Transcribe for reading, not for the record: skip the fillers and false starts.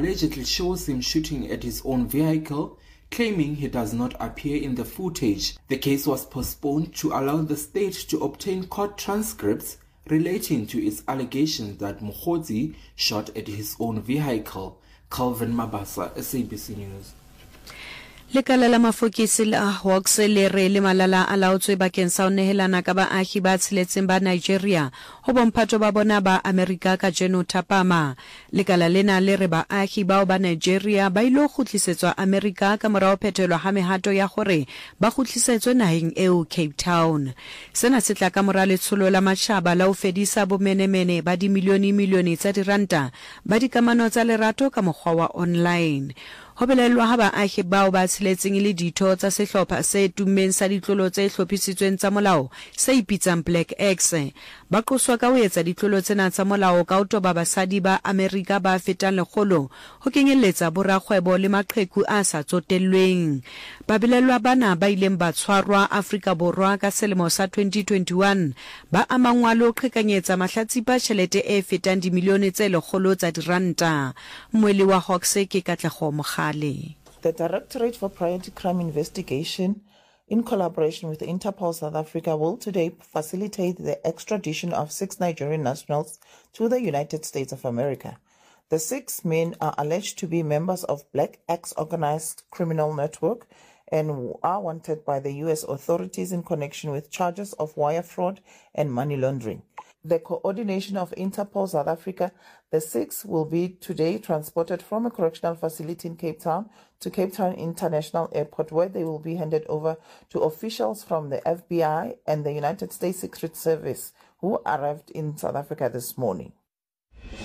allegedly shows him shooting at his own vehicle, claiming he does not appear in the footage. The case was postponed to allow the state to obtain court transcripts relating to its allegations that Mokgotsi shot at his own vehicle. Calvin Mabasa, SABC News. Lekala la mafokisi la Hawks le re le malala a laotswe bakeng sa ho nehelana ka baagi ba tsheletseng ba Nigeria ho bomphato ba bona ba Amerika ka jeno thapama. Lekala lena le re baagi bao ba Nigeria ba ilo khutlisetswa Amerika ka morao phethelwa ha mehato ya gore ba khutlisetswe naheng eo Cape Town. Sena se tla ka mora letsholo la matjhaba la ho fedisa bomenemene ba dimilione tsa diranta ba dikamano tsa lerato ka mokgwa wa online. Ho belellwa ha baagi bao ba tshiletseng le ditho tsa sehlopha se tummeng sa ditlolo tse hlophisitsweng tsa molao se ipitsang Black X ba qoswa ka ho etsa ditlolo tsena tsa molao ka ho toba basadi ba Amerika ba fetang 100 ho kenyelletsa borakgwebo le maqheku a sa tsotellweng. Babelellwa bana ba ileng ba tshwarwa Afrika Borwa ka selemo sa 2021 ba amangwa le ho qhekanyetsa mahlatsipa tjhelete e fetang dimilione tse 100 tsa diranta. Moeli wa Hawks ke Katlego Mogale. The Directorate for Priority Crime Investigation, in collaboration with Interpol South Africa, will today facilitate the extradition of 6 Nigerian nationals to the United States of America. The 6 men are alleged to be members of Black X organized criminal network and are wanted by the U.S. authorities in connection with charges of wire fraud and money laundering. The coordination of Interpol South Africa, the 6 will be today transported from a correctional facility in Cape Town to Cape Town International Airport, where they will be handed over to officials from the FBI and the United States Secret Service who arrived in South Africa this morning.